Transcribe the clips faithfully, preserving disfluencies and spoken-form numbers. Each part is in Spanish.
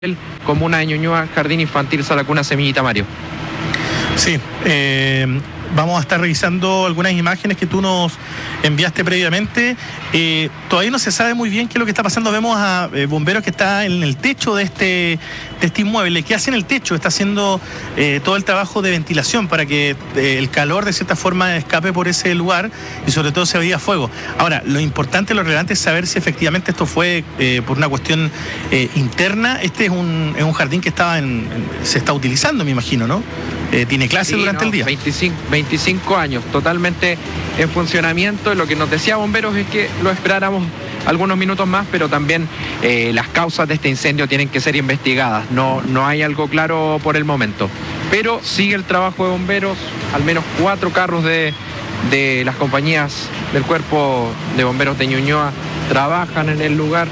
Comuna de Ñuñoa, Jardín Infantil Sala Cuna Semillita, Mario. Sí, eh, vamos a estar revisando algunas imágenes que tú nos enviaste previamente. Eh, todavía no se sabe muy bien qué es lo que está pasando. Vemos a eh, bomberos que está en el techo de este, de este inmueble. ¿Qué hace en el techo? Está haciendo eh, todo el trabajo de ventilación para que eh, el calor de cierta forma escape por ese lugar y sobre todo se veía fuego. Ahora, lo importante, lo relevante es saber si efectivamente esto fue eh, por una cuestión eh, interna. Este es un, es un jardín que estaba en, en, se está utilizando, me imagino, ¿no? Eh, tiene clases sí, durante no, el día. veinticinco, veinticinco años, totalmente en funcionamiento. Lo que nos decía Bomberos es que lo esperáramos algunos minutos más, pero también eh, las causas de este incendio tienen que ser investigadas. No, no hay algo claro por el momento. Pero sigue el trabajo de bomberos, al menos cuatro carros de, de las compañías del Cuerpo de Bomberos de Ñuñoa trabajan en el lugar.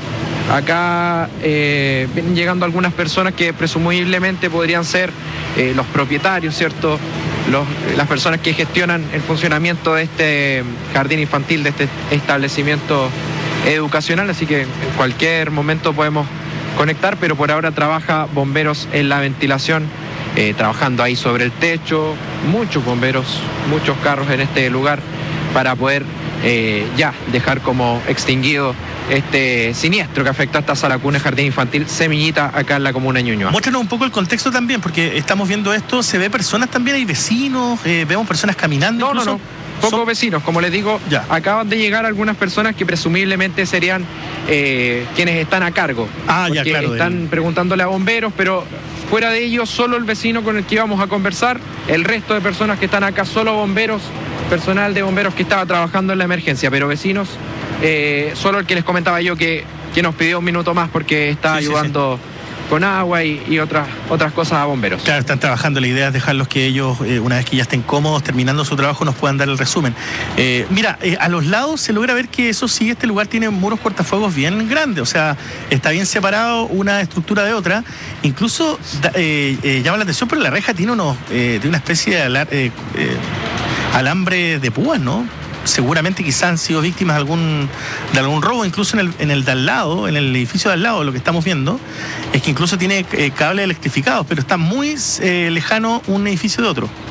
Acá eh, vienen llegando algunas personas que presumiblemente podrían ser eh, los propietarios, ¿cierto? Los, las personas que gestionan el funcionamiento de este jardín infantil, de este establecimiento educacional, así que en cualquier momento podemos conectar, pero por ahora trabaja bomberos en la ventilación, eh, trabajando ahí sobre el techo, muchos bomberos, muchos carros en este lugar para poder eh, ya dejar como extinguido este siniestro que afecta a esta Sala Cuna Jardín Infantil Semillita acá en la comuna de Ñuñoa. Muéstranos un poco el contexto también, porque estamos viendo esto, se ve personas también, hay vecinos, eh, vemos personas caminando. No, incluso. no, no, pocos Son... vecinos, como les digo, ya. Acaban de llegar algunas personas que presumiblemente serían eh, quienes están a cargo. Ah, ya, claro. Están del... preguntándole a bomberos, pero fuera de ellos, solo el vecino con el que íbamos a conversar, el resto de personas que están acá, solo bomberos, personal de bomberos que estaba trabajando en la emergencia, pero vecinos, eh, solo el que les comentaba yo que, que nos pidió un minuto más porque está sí, ayudando sí, sí. con agua y, y otras, otras cosas a bomberos. Claro, están trabajando, la idea es dejarlos que ellos, eh, una vez que ya estén cómodos terminando su trabajo, nos puedan dar el resumen. Eh, mira, eh, a los lados se logra ver que eso sí, este lugar tiene muros cortafuegos bien grandes, o sea, está bien separado una estructura de otra, incluso eh, eh, llama la atención, pero la reja tiene unos, eh, de una especie de alar, eh, eh, alambre de púas, ¿no? Seguramente quizás han sido víctimas de algún, de algún robo, incluso en el, en el de al lado, en el edificio de al lado, lo que estamos viendo, es que incluso tiene eh, cables electrificados, pero está muy eh, lejano un edificio de otro.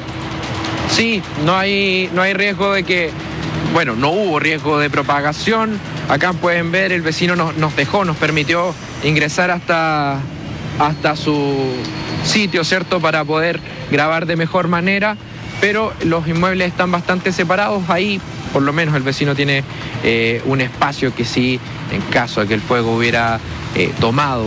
Sí, no hay, no hay riesgo de que, bueno, no hubo riesgo de propagación. Acá pueden ver, el vecino nos, nos dejó, nos permitió ingresar hasta, hasta su sitio, ¿cierto?, para poder grabar de mejor manera. Pero los inmuebles están bastante separados. Ahí, por lo menos, el vecino tiene eh, un espacio que sí, en caso de que el fuego hubiera eh, tomado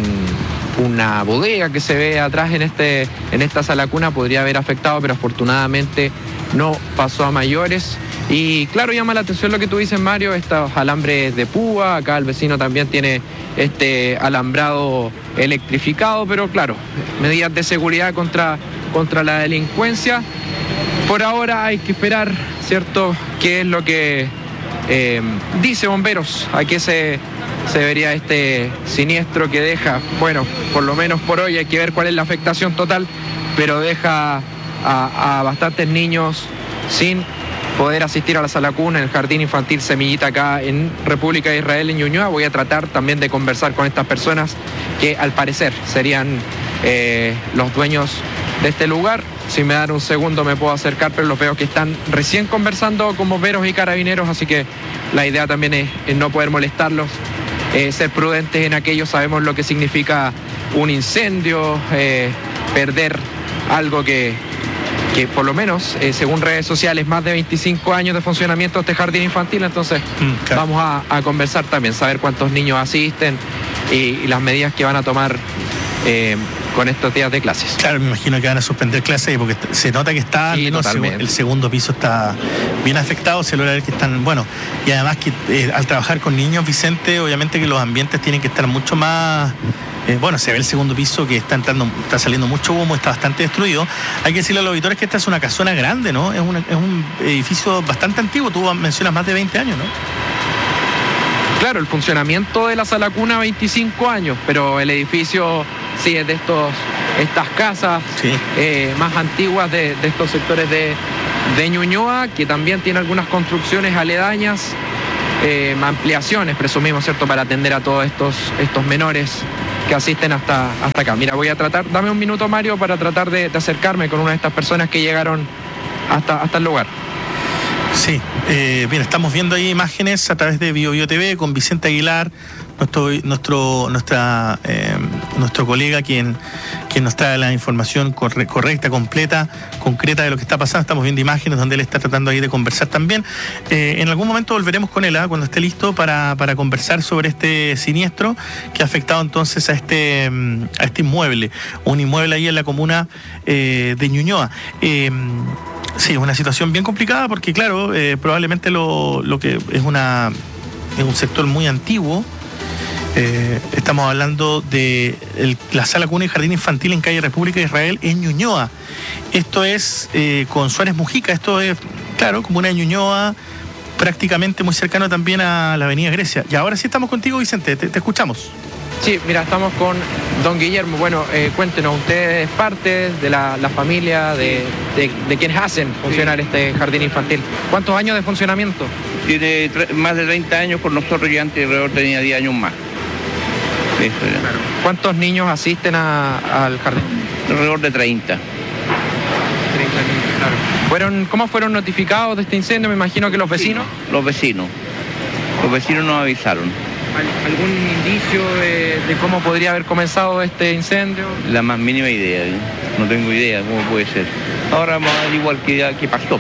un, una bodega que se ve atrás en, este, en esta Sala Cuna, podría haber afectado, pero afortunadamente no pasó a mayores. Y claro, llama la atención lo que tú dices, Mario, estos alambres de púa. Acá el vecino también tiene este alambrado electrificado, pero claro, medidas de seguridad contra, contra la delincuencia. Por ahora hay que esperar, ¿cierto?, qué es lo que eh, dice Bomberos, a qué se, se debería este siniestro que deja, bueno, por lo menos por hoy hay que ver cuál es la afectación total, pero deja a, a bastantes niños sin poder asistir a la Sala Cuna, en el Jardín Infantil Semillita acá en República de Israel, en Ñuñoa. Voy a tratar también de conversar con estas personas que al parecer serían eh, los dueños de este lugar. Si me dan un segundo me puedo acercar, pero los veo que están recién conversando con bomberos y carabineros, así que la idea también es, es no poder molestarlos, eh, ser prudentes en aquello. Sabemos lo que significa un incendio, eh, perder algo que, que por lo menos, eh, según redes sociales, más de veinticinco años de funcionamiento de este jardín infantil, entonces mm, claro. vamos a, a conversar también, saber cuántos niños asisten y, y las medidas que van a tomar eh, con estos días de clases. Claro, me imagino que van a suspender clases porque se nota que está, sí, al menos el segundo piso está bien afectado, se logra ver que están, bueno, y además que eh, al trabajar con niños, Vicente, obviamente que los ambientes tienen que estar mucho más, eh, bueno, se ve el segundo piso que está entrando, está saliendo mucho humo, está bastante destruido. Hay que decirle a los auditores que esta es una casona grande, ¿no? Es, una, es un edificio bastante antiguo, tú mencionas más de veinte años, ¿no? Claro, el funcionamiento de la Sala Cuna, veinticinco años, pero el edificio sí es de estos, estas casas sí. eh, más antiguas de, de estos sectores de, de Ñuñoa, que también tiene algunas construcciones aledañas, eh, ampliaciones, presumimos, ¿cierto?, para atender a todos estos, estos menores que asisten hasta, hasta acá. Mira, voy a tratar, dame un minuto, Mario, para tratar de, de acercarme con una de estas personas que llegaron hasta, hasta el lugar. Sí, eh, bien, estamos viendo ahí imágenes a través de Bio Bio T V con Vicente Aguilar, nuestro nuestro nuestra eh, nuestro colega quien, quien nos trae la información corre, correcta, completa, concreta de lo que está pasando. Estamos viendo imágenes donde él está tratando ahí de conversar también. Eh, en algún momento volveremos con él, ¿eh? cuando esté listo para, para conversar sobre este siniestro que ha afectado entonces a este, a este inmueble, un inmueble ahí en la comuna eh, de Ñuñoa. Eh, Sí, es una situación bien complicada porque, claro, eh, probablemente lo, lo que es una es un sector muy antiguo. Eh, estamos hablando de el, la sala cuna y jardín infantil en calle República de Israel en Ñuñoa. Esto es eh, con Suárez Mujica, esto es, claro, comuna de Ñuñoa, prácticamente muy cercano también a la avenida Grecia. Y ahora sí estamos contigo, Vicente, te, te escuchamos. Sí, mira, estamos con don Guillermo. Bueno, eh, cuéntenos, usted es parte de la, la familia de, de, de quienes hacen funcionar sí. este jardín infantil. ¿Cuántos años de funcionamiento? Tiene más de treinta años con nosotros y antes alrededor tenía diez años más. Eso era. Claro. ¿Cuántos niños asisten a, al jardín? Alrededor de treinta. treinta niños, claro. ¿Fueron, ¿Cómo fueron notificados de este incendio? Me imagino que los vecinos. Sí, los vecinos. Los vecinos nos avisaron. ¿Algún indicio de, de cómo podría haber comenzado este incendio? La más mínima idea, ¿eh? No tengo idea cómo puede ser. Ahora vamos a ver igual que, que pasó.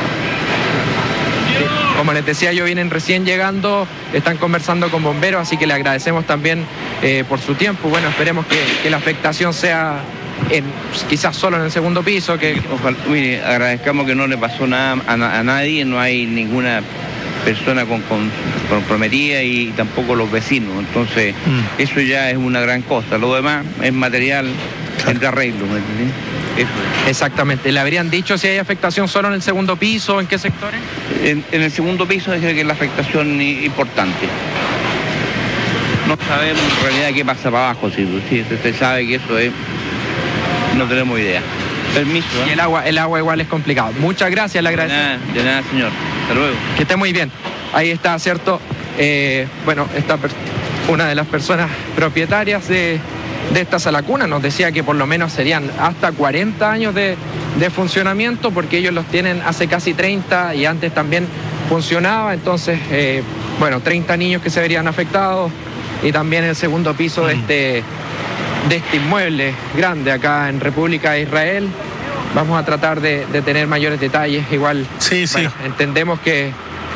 Como les decía yo, vienen recién llegando, están conversando con bomberos, así que le agradecemos también eh, por su tiempo. Bueno, esperemos que, que la afectación sea en, quizás solo en el segundo piso. Que... Ojalá, mire, agradezcamos que no le pasó nada a, a nadie, no hay ninguna persona con, con, comprometida y tampoco los vecinos, entonces mm. eso ya es una gran cosa. Lo demás es material de arreglo, ¿me entiendes? Eso es. Exactamente. ¿Le habrían dicho si hay afectación solo en el segundo piso? ¿En qué sectores? En, en el segundo piso es que es la afectación importante. No sabemos en realidad qué pasa para abajo, si, si usted sabe que eso es, no tenemos idea. Permiso. ¿eh? Y el agua, el agua igual es complicado. Muchas gracias, le agradezco. De nada, de nada, señor. Hasta luego. Que esté muy bien. Ahí está, ¿cierto? Eh, bueno, esta una de las personas propietarias de, de esta sala cuna nos decía que por lo menos serían hasta cuarenta años de, de funcionamiento, porque ellos los tienen hace casi treinta y antes también funcionaba. Entonces, eh, bueno, treinta niños que se verían afectados y también el segundo piso de este... de este inmueble grande acá en República de Israel. Vamos a tratar de, de tener mayores detalles. Igual sí, bueno, sí. entendemos que,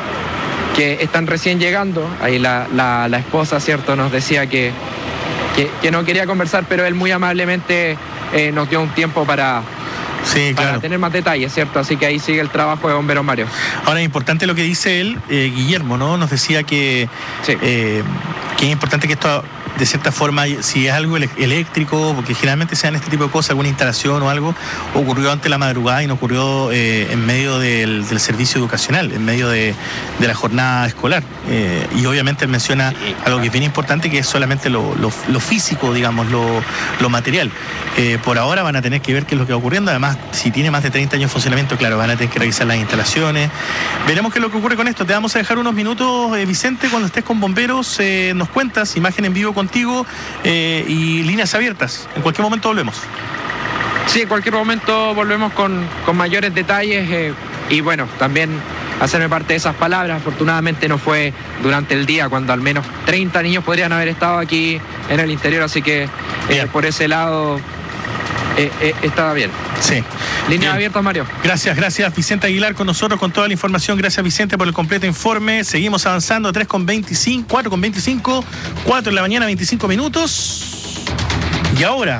que están recién llegando. Ahí la, la, la esposa, ¿cierto?, nos decía que, que, que no quería conversar, pero él muy amablemente eh, nos dio un tiempo para... Sí, para claro. tener más detalles, ¿cierto? Así que ahí sigue el trabajo de bomberos, Mario. Ahora es importante lo que dice él, eh, Guillermo, ¿no? Nos decía que, sí. eh, que es importante que esto, de cierta forma, si es algo eléctrico, porque generalmente se dan este tipo de cosas, alguna instalación o algo, ocurrió ante la madrugada y no ocurrió eh, en medio del, del servicio educacional, en medio de, de la jornada escolar. Eh, y obviamente él menciona sí, algo que es bien importante, que es solamente lo, lo, lo físico, digamos, lo, lo material. Eh, por ahora van a tener que ver qué es lo que va ocurriendo. Además, si tiene más de treinta años de funcionamiento, claro, van a tener que revisar las instalaciones. Veremos qué es lo que ocurre con esto. Te vamos a dejar unos minutos, eh, Vicente, cuando estés con bomberos, eh, nos cuentas, imagen en vivo contigo eh, y líneas abiertas. En cualquier momento volvemos. Sí, en cualquier momento volvemos con, con mayores detalles eh, y bueno, también hacerme parte de esas palabras. Afortunadamente no fue durante el día, cuando al menos treinta niños podrían haber estado aquí en el interior, así que eh, por ese lado... Eh, eh, estaba bien. Sí. Línea abierta, Mario. Gracias, gracias Vicente Aguilar con nosotros con toda la información. Gracias, Vicente, por el completo informe. Seguimos avanzando, tres con veinticinco, cuatro con veinticinco, cuatro de la mañana, veinticinco minutos. Y ahora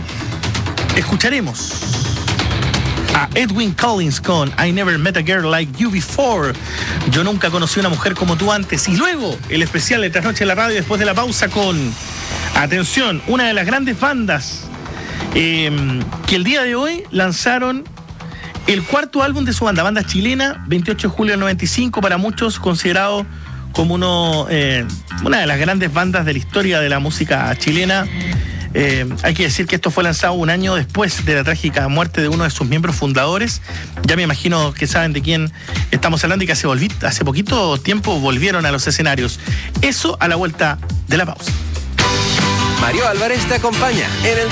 escucharemos a Edwin Collins con I Never Met a Girl Like You Before. Yo nunca conocí a una mujer como tú antes. Y luego el especial de Trasnoche en la Radio después de la pausa con, atención, una de las grandes bandas Eh, que el día de hoy lanzaron el cuarto álbum de su banda, banda chilena, veintiocho de julio del noventa y cinco, para muchos considerado como uno, eh, una de las grandes bandas de la historia de la música chilena. Eh, hay que decir que esto fue lanzado un año después de la trágica muerte de uno de sus miembros fundadores. Ya me imagino que saben de quién estamos hablando y que hace, volví, hace poquito tiempo volvieron a los escenarios. Eso a la vuelta de la pausa. Mario Álvarez te acompaña en el